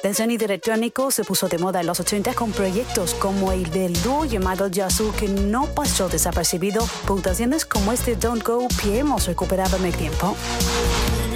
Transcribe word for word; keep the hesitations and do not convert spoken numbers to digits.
El sonido electrónico se puso de moda en los ochenta con proyectos como el del dúo llamado Yazoo, que no pasó desapercibido. Puntuaciones como este Don't Go P hemos recuperado en el tiempo.